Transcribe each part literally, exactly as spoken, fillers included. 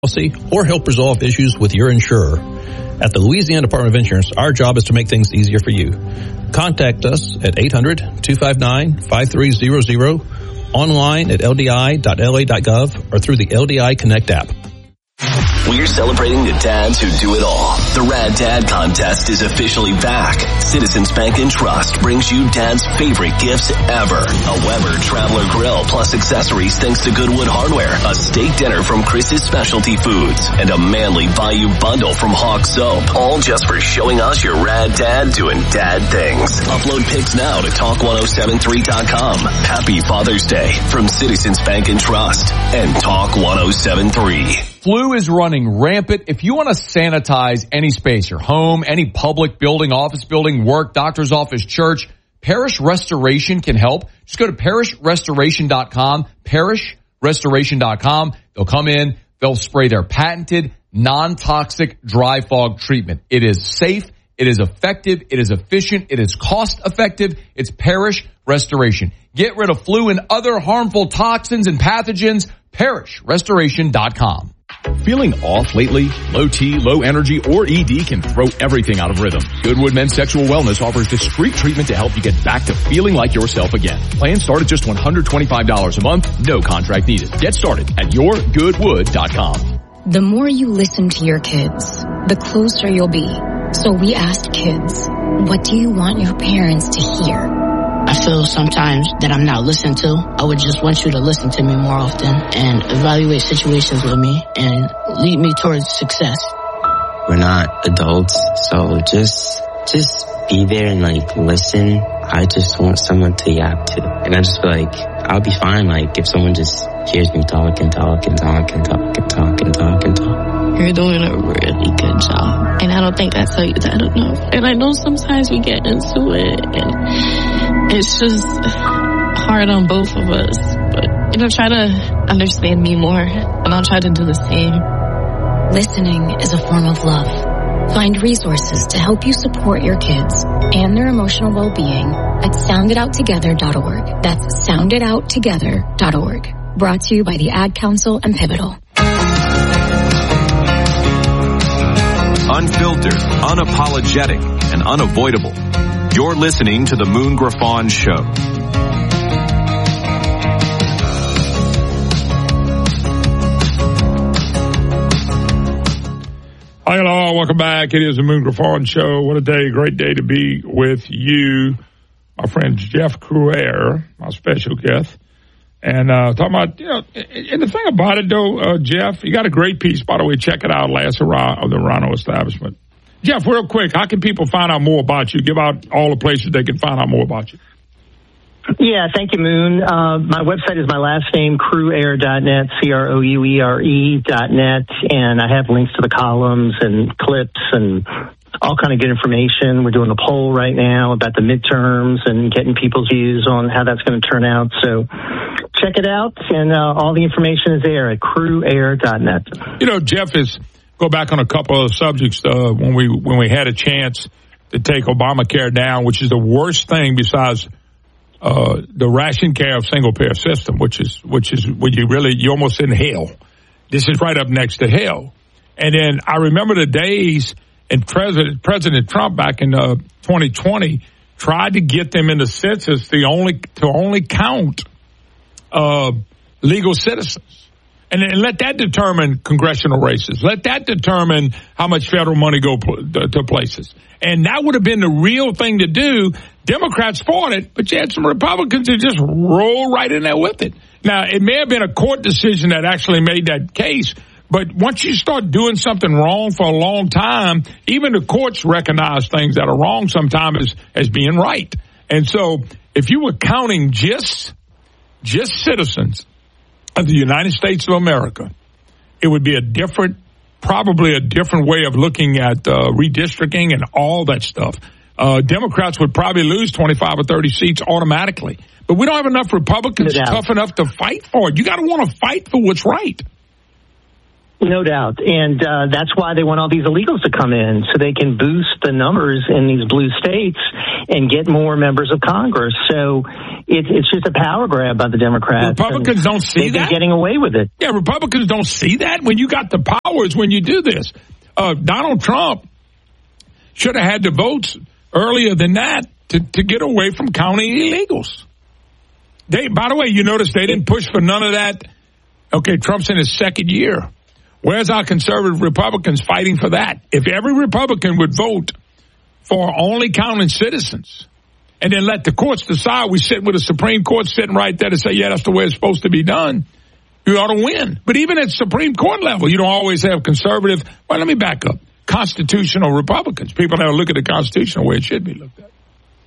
policy or help resolve issues with your insurer. At the Louisiana Department of Insurance, our job is to make things easier for you. Contact us at eight hundred, two five nine, five three zero zero, online at L D I dot L A dot gov, or through the L D I Connect app. We're celebrating the dads who do it all. The Rad Dad Contest is officially back. Citizens Bank and Trust brings you Dad's favorite gifts ever. A Weber Traveler Grill plus accessories thanks to Goodwood Hardware. A steak dinner from Chris's Specialty Foods. And a manly Bayou bundle from Hawk Soap. All just for showing us your Rad Dad doing dad things. Upload pics now to talk ten seventy-three dot com. Happy Father's Day from Citizens Bank and Trust and Talk ten seventy-three. Flu is running rampant. If you want to sanitize any space, your home, any public building, office building, work, doctor's office, church, Parish Restoration can help. Just go to parish restoration dot com, parish restoration dot com. They'll come in, they'll spray their patented non-toxic dry fog treatment. It is safe, it is effective, it is efficient, it is cost effective. It's Parish Restoration. Get rid of flu and other harmful toxins and pathogens, parish restoration dot com. Feeling off lately? Low T, low energy, or E D can throw everything out of rhythm. Goodwood Men's Sexual Wellness offers discreet treatment to help you get back to feeling like yourself again. Plans start at just one hundred twenty-five dollars a month, no contract needed. Get started at your goodwood dot com. The more you listen to your kids, the closer you'll be. So we asked kids, what do you want your parents to hear? I feel sometimes that I'm not listened to. I would just want you to listen to me more often and evaluate situations with me and lead me towards success. We're not adults, so just just be there and like listen. I just want someone to yap to. And I just feel like I'll be fine like if someone just hears me talk and talk and talk and talk and talk and talk and talk. You're doing a really good job. And I don't think I tell you that enough. And I know sometimes we get into it and it's just hard on both of us. But, you know, try to understand me more and I'll try to do the same. Listening is a form of love. Find resources to help you support your kids and their emotional well-being at sound it out together dot org. That's sound it out together dot org. Brought to you by the Ad Council and Pivotal. Unfiltered, unapologetic, and unavoidable. You're listening to the Moon Griffon Show. Hi, hello, welcome back. It is the Moon Griffon Show. What a day, great day to be with you. My friend Jeff Crouere, my special guest. And uh, talking about, you know, and the thing about it, though, uh, Jeff, you got a great piece, by the way. Check it out, Last Hurrah of the Rhino Establishment. Jeff, real quick, how can people find out more about you? Give out all the places they can find out more about you. Yeah, thank you, Moon. Uh, my website is my last name, crouere dot net, C R O U E R E dot net, and I have links to the columns and clips and all kind of good information. We're doing a poll right now about the midterms and getting people's views on how that's going to turn out. So check it out, and uh, all the information is there at crouere dot net. You know, Jeff, is go back on a couple of subjects uh, when we when we had a chance to take Obamacare down, which is the worst thing besides uh, the ration care of single payer system, which is which is when you really you almost in hell. This is right up next to hell. And then I remember the days. And President President Trump back in uh, twenty twenty tried to get them in the census to only to only count uh, legal citizens, and, and let that determine congressional races. Let that determine how much federal money go pl- to places. And that would have been the real thing to do. Democrats fought it, but you had some Republicans that just roll right in there with it. Now, it may have been a court decision that actually made that case. But once you start doing something wrong for a long time, even the courts recognize things that are wrong sometimes as, as being right. And so if you were counting just, just citizens of the United States of America, it would be a different, probably a different way of looking at uh, redistricting and all that stuff. Uh, Democrats would probably lose twenty-five or thirty seats automatically. But we don't have enough Republicans tough enough to fight for it. You got to want to fight for what's right. No doubt. And uh, that's why they want all these illegals to come in, so they can boost the numbers in these blue states and get more members of Congress. So it, it's just a power grab by the Democrats. Republicans don't see they've that? Been getting away with it. Yeah, Republicans don't see that. When you got the powers, when you do this. Uh, Donald Trump should have had the votes earlier than that to, to get away from counting illegals. They, by the way, you notice they didn't push for none of that. Okay, Trump's in his second year. Where's our conservative Republicans fighting for that? If every Republican would vote for only counting citizens and then let the courts decide, we sit with the Supreme Court sitting right there to say, yeah, that's the way it's supposed to be done, you ought to win. But even at Supreme Court level, you don't always have conservative. Well, let me back up. Constitutional Republicans. People never look at the Constitution the way it should be looked at.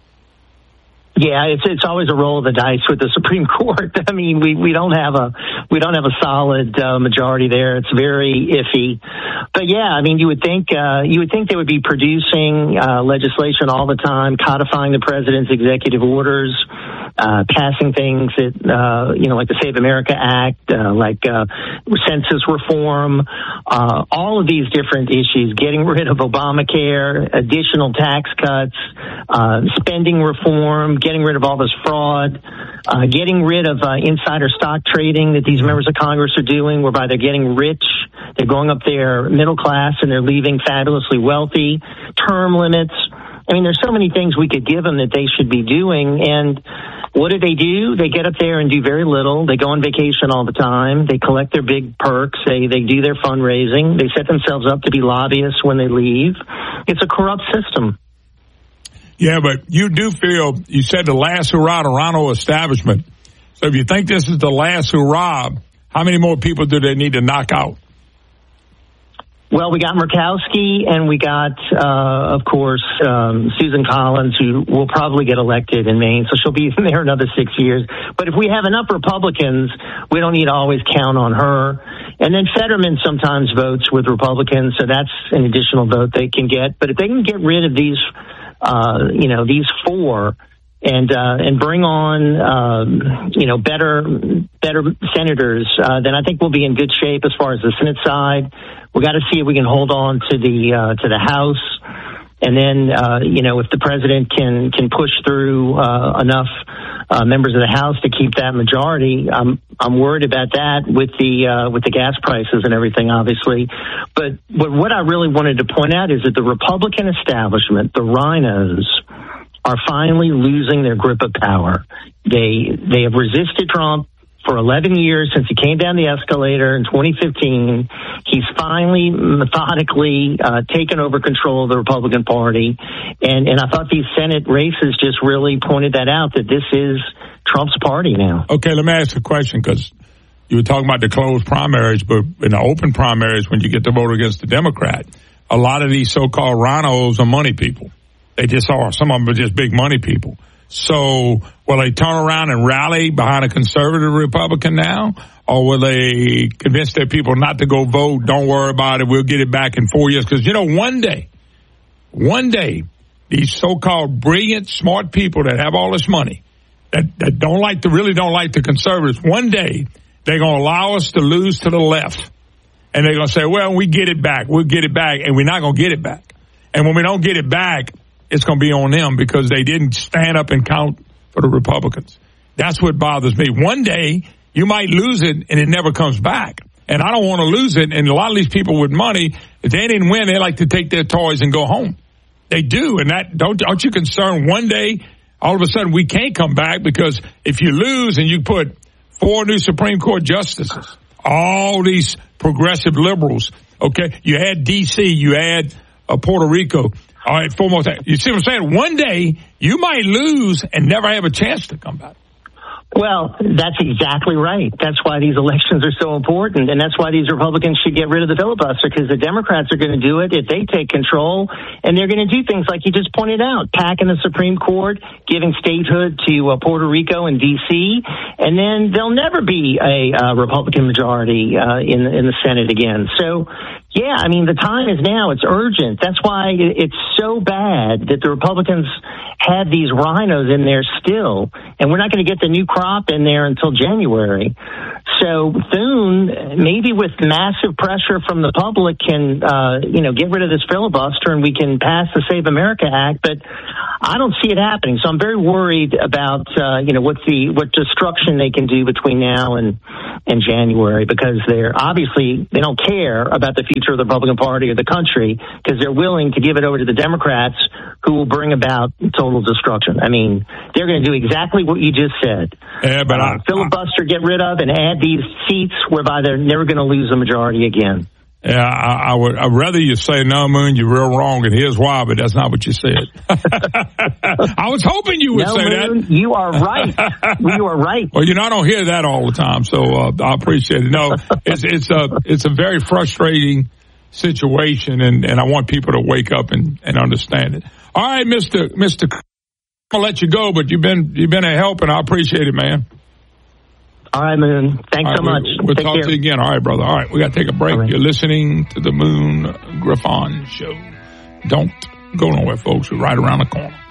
Yeah, it's it's always a roll of the dice with the Supreme Court. I mean, we, we don't have a we don't have a solid uh, majority there. It's very iffy. But yeah, I mean, you would think uh, you would think they would be producing uh, legislation all the time, codifying the president's executive orders, uh, passing things that uh, you know, like the Save America Act, uh, like uh, census reform, uh, all of these different issues, getting rid of Obamacare, additional tax cuts, uh, spending reform, getting rid of all this fraud, uh, getting rid of uh, insider stock trading that these members of Congress are doing, whereby they're getting rich, they're going up their middle class, and they're leaving fabulously wealthy, term limits. I mean, there's so many things we could give them that they should be doing. And what do they do? They get up there and do very little. They go on vacation all the time. They collect their big perks. They, they do their fundraising. They set themselves up to be lobbyists when they leave. It's a corrupt system. Yeah, but you do feel, you said the last hurrah to Rhino establishment. So if you think this is the last hurrah, how many more people do they need to knock out? Well, we got Murkowski, and we got, uh, of course, um, Susan Collins, who will probably get elected in Maine, so she'll be there another six years. But if we have enough Republicans, we don't need to always count on her. And then Fetterman sometimes votes with Republicans, so that's an additional vote they can get. But if they can get rid of these Uh, you know, these four, and uh, and bring on, um, you know, better better senators, uh, then I think we'll be in good shape as far as the Senate side. We got to see if we can hold on to the uh, to the House, and then uh, you know, if the president can can push through uh, enough uh, members of the House to keep that majority. I'm I'm worried about that with the uh, with the gas prices and everything, obviously. But, but what I really wanted to point out is that the Republican establishment, the rhinos, are finally losing their grip of power. They they have resisted Trump for eleven years since he came down the escalator in twenty fifteen. He's finally methodically uh, taken over control of the Republican Party. And, and I thought these Senate races just really pointed that out, that this is Trump's party now. Okay, let me ask a question, because you were talking about the closed primaries, but in the open primaries, when you get to vote against the Democrat, a lot of these so-called rhinos are money people. They just are. Some of them are just big money people. So will they turn around and rally behind a conservative Republican now? Or will they convince their people not to go vote? Don't worry about it. We'll get it back in four years. Because, you know, one day, one day, these so-called brilliant, smart people that have all this money, that, that don't like to, really don't like the conservatives, one day they're going to allow us to lose to the left. And they're going to say, well, we get it back. We'll get it back. And we're not going to get it back. And when we don't get it back, it's going to be on them because they didn't stand up and count for the Republicans. That's what bothers me. One day, you might lose it and it never comes back. And I don't want to lose it. And a lot of these people with money, if they didn't win, they like to take their toys and go home. They do. And that, don't, aren't you concerned one day, all of a sudden, we can't come back? Because if you lose and you put four new Supreme Court justices, all these progressive liberals, okay, you add D C, you add uh, Puerto Rico. All right, four more things. You see what I'm saying? One day, you might lose and never have a chance to come back. Well, that's exactly right. That's why these elections are so important, and that's why these Republicans should get rid of the filibuster, because the Democrats are going to do it if they take control, and they're going to do things like you just pointed out, packing the Supreme Court, giving statehood to uh, Puerto Rico and D C, and then there'll never be a uh, Republican majority uh, in, in the Senate again. So Yeah, I mean, the time is now. It's urgent. That's why it's so bad that the Republicans had these rhinos in there still, and we're not going to get the new crop in there until January. So Thune, maybe with massive pressure from the public, can uh, you know get rid of this filibuster and we can pass the Save America Act. But I don't see it happening. So I'm very worried about uh, you know what the what destruction they can do between now and and January, because they're obviously they don't care about the future of the Republican Party or the country, because they're willing to give it over to the Democrats, who will bring about total destruction. I mean, they're going to do exactly what you just said. Yeah, but uh, I, filibuster, get rid of, and add these seats whereby they're never going to lose a majority again. Yeah, I, I would. I'd rather you say no, Moon. You're real wrong, and here's why. But that's not what you said. I was hoping you would no, say Moon, that. You are right. You are right. Well, you know, I don't hear that all the time, so uh, I appreciate it. No, it's it's a it's a very frustrating situation, and, and I want people to wake up and, and understand it. All right, Mister Mister I'll let you go, but you've been you've been a help, and I appreciate it, man. All right, Moon. Thanks right, so much. We'll, we'll Take talk care. to you again. All right, brother. All right, we got to take a break. Right. You're listening to the Moon Griffon Show. Don't go nowhere, folks. We're right around the corner.